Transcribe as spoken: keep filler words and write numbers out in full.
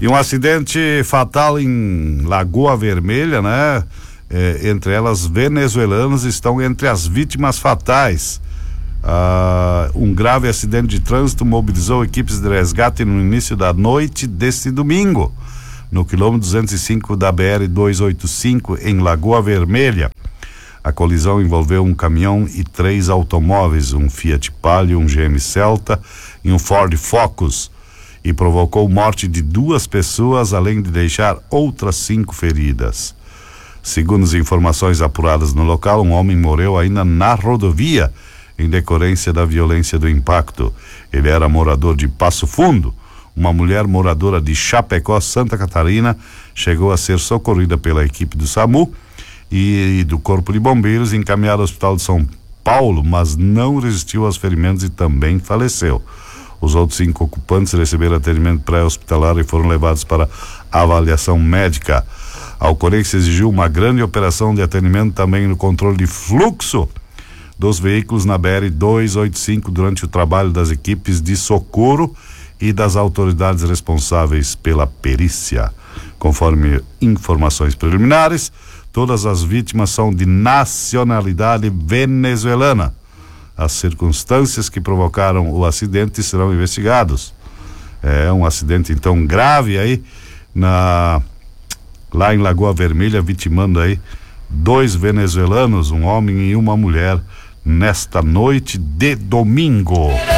E um acidente fatal em Lagoa Vermelha, né? É, entre elas, venezuelanos estão entre as vítimas fatais. Ah, um grave acidente de trânsito mobilizou equipes de resgate no início da noite deste domingo, no quilômetro duzentos e cinco da B R duzentos e oitenta e cinco, em Lagoa Vermelha. A colisão envolveu um caminhão e três automóveis, um Fiat Palio, um G M Celta e um Ford Focus, e provocou morte de duas pessoas, além de deixar outras cinco feridas. Segundo as informações apuradas no local, um homem morreu ainda na rodovia em decorrência da violência do impacto. Ele era morador de Passo Fundo. Uma mulher moradora de Chapecó, Santa Catarina, chegou a ser socorrida pela equipe do SAMU e do Corpo de Bombeiros, encaminhada ao Hospital de São Paulo, mas não resistiu aos ferimentos e também faleceu. Os outros cinco ocupantes receberam atendimento pré-hospitalar e foram levados para avaliação médica. A ocorrência exigiu uma grande operação de atendimento também no controle de fluxo dos veículos na B R duzentos e oitenta e cinco durante o trabalho das equipes de socorro e das autoridades responsáveis pela perícia. Conforme informações preliminares, todas as vítimas são de nacionalidade venezuelana. As circunstâncias que provocaram o acidente serão investigados. É um acidente então grave aí na lá em Lagoa Vermelha, vitimando aí dois venezuelanos, um homem e uma mulher, nesta noite de domingo.